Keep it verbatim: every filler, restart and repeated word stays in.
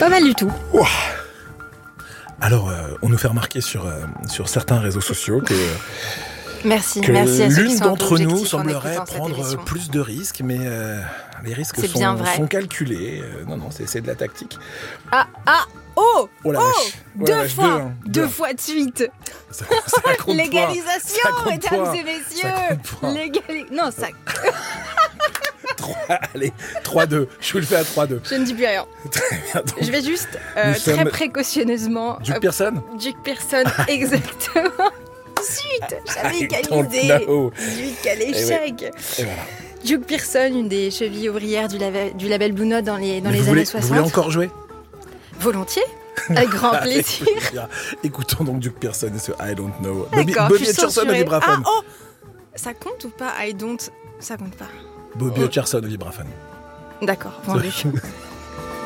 Pas mal du tout. Ouah. Alors, euh, on nous fait remarquer sur, euh, sur certains réseaux sociaux que, Merci, que merci à ceux qui l'une sont un peu d'entre nous objectifs en semblerait écoutant cette prendre émission. plus de risques, mais euh, les risques C'est bien sont, vrai. sont calculés. Euh, non, non, c'est, c'est de la tactique. Ah, ah, oh, Oh la oh, vache. Oh deux la vache, fois, deux, hein, deux deux. fois de suite. Ça, ça compte pas. Légalisation, Ça compte mesdames pas. et messieurs. Ça compte pas. Légali- Non, ça, trois, allez, trois deux. Je vous le fais à trois deux. je ne dis plus rien. Très bien. Donc, Je vais juste euh, Nous très sommes- précautionneusement. Duke euh, Pearson Duke Pearson, exactement. Zut, j'avais I égalisé. don't know. Duke à l'échec. Et voilà. Duke Pearson, une des chevilles ouvrières du, lave- du label Blue Note dans les, dans Mais les vous années voulez, soixante. Vous voulez encore jouer Volontiers, avec grand Avec plaisir. plaisir. Écoutons donc Duke Pearson et ce I don't know. Bobby, D'accord, Bobby je suis Hutcherson, au censurée. vibraphone. Ah, oh Ça compte ou pas I don't Ça compte pas. Bobby Hutcherson au vibraphone. D'accord, vendu.